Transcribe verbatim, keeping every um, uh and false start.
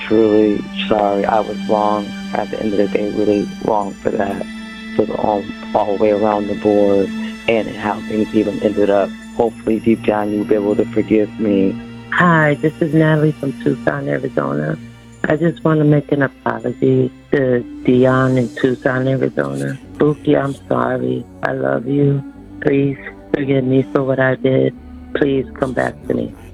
truly sorry. I was wrong at the end of the day, really wrong for that, for the all, all the way around the board and how things even ended up. Hopefully, deep down, you'll be able to forgive me. Hi, this is Natalie from Tucson, Arizona. I just want to make an apology to Dion in Tucson, Arizona. Spooky, I'm sorry. I love you. Please forgive me for what I did. Please come back to me.